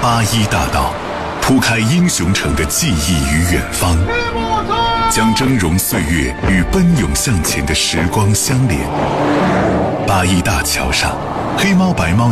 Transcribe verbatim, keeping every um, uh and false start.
八一大道，铺开英雄城的记忆与远方，将峥嵘岁月与奔涌向前的时光相连。八一大桥上，黑猫白猫